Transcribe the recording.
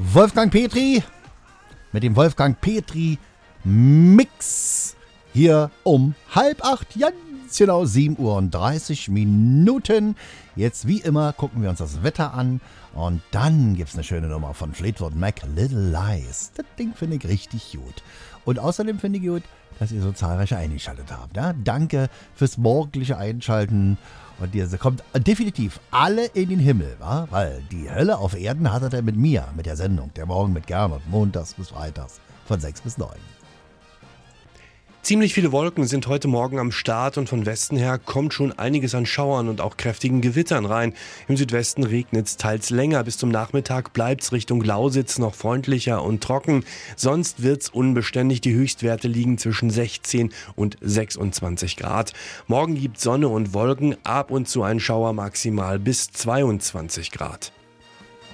Wolfgang Petri mit dem Wolfgang Petri Mix hier um 7:30, ganz genau 7:30 Uhr. Jetzt wie immer gucken wir uns das Wetter an und dann gibt's eine schöne Nummer von Fleetwood Mac, Little Lies. Das Ding finde ich richtig gut. Und außerdem finde ich gut, dass ihr so zahlreiche eingeschaltet habt. Ja? Danke fürs morgendliche Einschalten. Und ihr kommt definitiv alle in den Himmel, wa? Weil die Hölle auf Erden hattet ihr mit mir, mit der Sendung, der Morgen mit Gernot, montags bis freitags von 6 bis 9. Ziemlich viele Wolken sind heute Morgen am Start und von Westen her kommt schon einiges an Schauern und auch kräftigen Gewittern rein. Im Südwesten regnet es teils länger. Bis zum Nachmittag bleibt es Richtung Lausitz noch freundlicher und trocken. Sonst wird es unbeständig. Die Höchstwerte liegen zwischen 16 und 26 Grad. Morgen gibt Sonne und Wolken, ab und zu ein Schauer, maximal bis 22 Grad.